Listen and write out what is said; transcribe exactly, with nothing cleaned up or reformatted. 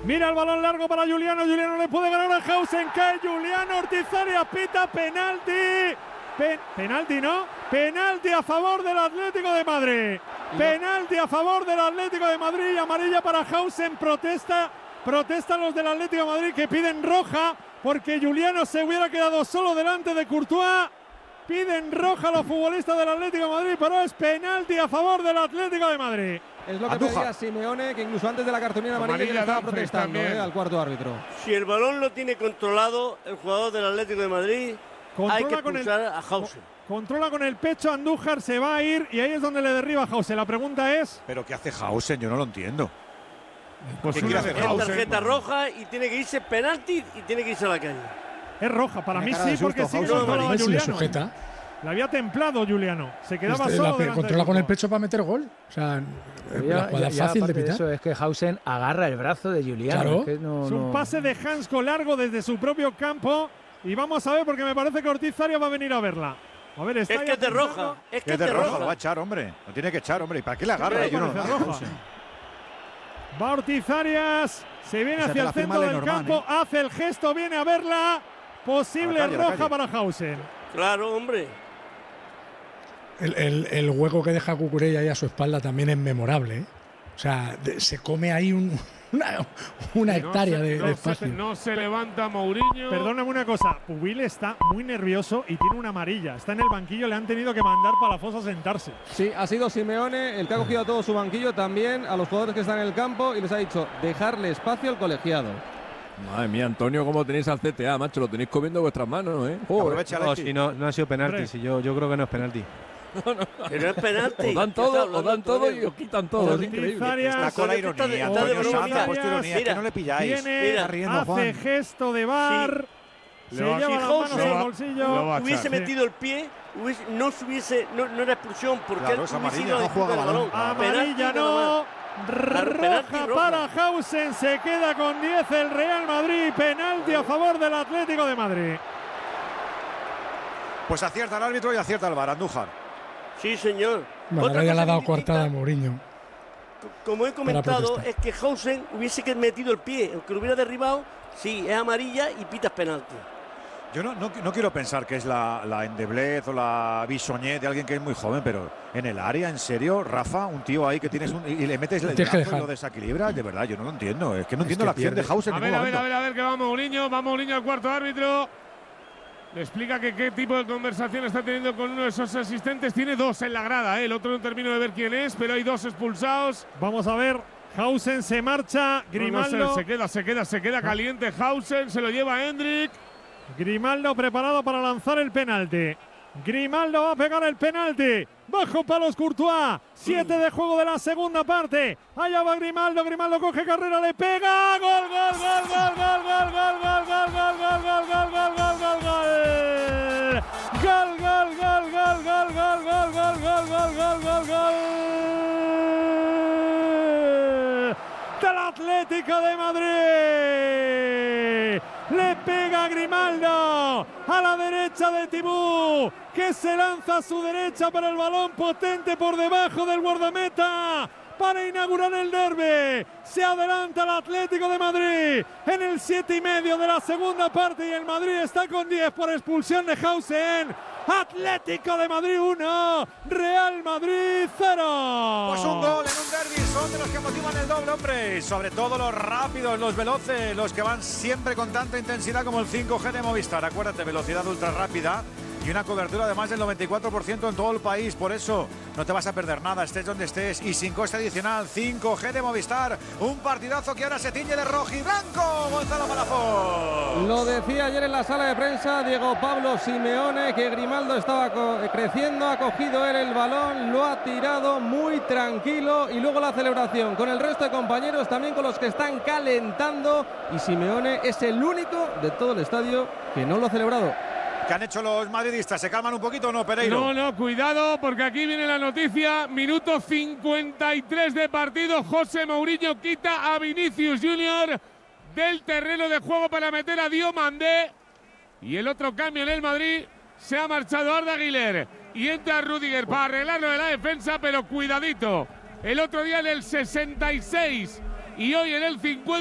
Mira el balón largo para Giuliano. Giuliano le puede ganar a Hausen. Cae Giuliano. Ortiz Arias pita penalti. Pen, penalti, ¿no? Penalti a favor del Atlético de Madrid. Penalti a favor del Atlético de Madrid. Amarilla para Hausen. Protesta. Protestan los del Atlético de Madrid que piden roja porque Giuliano se hubiera quedado solo delante de Courtois. Piden roja a los futbolistas del Atlético de Madrid, pero es penalti a favor del Atlético de Madrid. Es lo que Andújar. pedía Simeone, que incluso antes de la cartulina amarilla, amarilla estaba protestando eh, al cuarto árbitro. Si el balón lo tiene controlado el jugador del Atlético de Madrid, controla hay que expulsar el, a Hausen. Controla con el pecho, Andújar se va a ir y ahí es donde le derriba a Hausen. La pregunta es… ¿Pero qué hace Hausen? Yo no lo entiendo. Pues una tarjeta roja y tiene que irse penalti y tiene que irse a la calle. Es roja, para mí sí, porque sí controlaba a Giuliano. Sujeta. La había templado Giuliano, se quedaba este, solo. La, controla con el pecho para meter gol. O sea, ya, la jugada ya, fácil ya de pitar. Eso es que Hausen agarra el brazo de Giuliano. Claro. Es, que no, es un no... pase de Hansko largo desde su propio campo. Y vamos a ver, porque me parece que Ortiz Arias va a venir a verla. A ver, está es que es de roja. Es que es de roja. roja. Lo va a echar, hombre. Lo tiene que echar, hombre. ¿Y para qué le agarra? Yo no roja. Va Ortiz Arias. Se viene hacia el centro del Norman, campo. ¿eh? Hace el gesto, viene a verla. Posible calle, roja para Hausen. Claro, hombre. El, el, el hueco que deja Cucurella ahí a su espalda también es memorable, ¿eh? O sea, de, se come ahí un, una, una hectárea no se, de, no de espacio. Se, no se levanta Mourinho. Perdóname una cosa, Pubil está muy nervioso y tiene una amarilla. Está en el banquillo, le han tenido que mandar para la fosa a sentarse. Sí, ha sido Simeone el que ha cogido a todo su banquillo, también a los jugadores que están en el campo y les ha dicho dejarle espacio al colegiado. Madre mía, Antonio, ¿cómo tenéis al C T A, macho? Lo tenéis comiendo vuestras manos, ¿eh? Aprovecha, no, si no, no ha sido penalti, si yo, yo creo que no es penalti. No, no. Que no es penalti. Os dan todo, os dan todo y os quitan todo. Es increíble. Está con la ironía, Antonio Sanz ha puesto ironía, es que no le pilláis. Viene, Mira, riendo, hace Juan. gesto de bar. Sí. Se lleva las manos al bolsillo. Hubiese metido el pie, hubiese, no hubiese, no, no era expulsión porque claro, él es hubiese amarilla, ido no juega balón. Amarilla no. Roja para Hausen, se queda con diez el Real Madrid. Penalti a favor del Atlético de Madrid. Pues acierta el árbitro y acierta el V A R, Andújar. Sí, señor. Bueno, ahora ya le ha dado coartada a Mourinho. Como he comentado, es que Hausen hubiese metido el pie, aunque lo hubiera derribado, sí, es amarilla y pitas penalti. Yo no, no, no quiero pensar que es la, la endeblez o la bisoñez de alguien que es muy joven, pero en el área, en serio, Rafa, un tío ahí que tienes un, y le metes el brazo y lo desequilibras, de verdad, yo no lo entiendo. Es que no es entiendo que la acción pierde. de Hausen. A ver, a ver, a ver, a ver, que va Mourinho, va Mourinho al cuarto árbitro. Le explica que qué tipo de conversación está teniendo con uno de esos asistentes. Tiene dos en la grada, ¿eh? El otro no termino de ver quién es, pero hay dos expulsados. Vamos a ver. Hausen se marcha. Grimaldo. No, no sé, se queda, se queda, se queda caliente. Hausen se lo lleva Endrick. Grimaldo preparado para lanzar el penalti. Grimaldo va a pegar el penalti. Bajo palos Courtois. Siete de juego de la segunda parte. Allá va Grimaldo. Grimaldo coge carrera, le pega. Gol, gol, gol, gol, gol, gol, gol, gol, gol, gol, gol, gol, gol, gol, gol, gol, gol. Gol, gol, gol, gol, gol, gol, gol, gol, gol, gol, gol, gol, gol. Del Atlético de Madrid. Le pega a Grimaldo a la derecha de Tibú, que se lanza a su derecha para el balón potente por debajo del guardameta para inaugurar el derbi. Se adelanta el Atlético de Madrid en el siete y medio de la segunda parte y el Madrid está con diez por expulsión de Hausen. Atlético de Madrid uno, Real Madrid cero. Pues un gol en un derbi, son de los que motivan el doble, hombre. Sobre todo los rápidos, los veloces, los que van siempre con tanta intensidad como el cinco G de Movistar. Acuérdate, velocidad ultra rápida y una cobertura de más del noventa y cuatro por ciento en todo el país. Por eso no te vas a perder nada, estés donde estés. Y sin coste adicional, cinco G de Movistar. Un partidazo que ahora se tiñe de rojo y blanco. Gonzalo Palafox. Lo decía ayer en la sala de prensa Diego Pablo Simeone, que Grimaldo estaba creciendo, ha cogido él el balón, lo ha tirado muy tranquilo y luego la celebración con el resto de compañeros, también con los que están calentando. Y Simeone es el único de todo el estadio que no lo ha celebrado. ¿Qué han hecho los madridistas? ¿Se calman un poquito o no, Pereiro? No, no, cuidado, porque aquí viene la noticia. Minuto cincuenta y tres de partido. José Mourinho quita a Vinicius Junior del terreno de juego para meter a Diomandé. Y el otro cambio en el Madrid. Se ha marchado Arda Güler y entra Rüdiger para arreglarlo de la defensa, pero cuidadito. El otro día en el sesenta y seis y hoy en el cincuenta.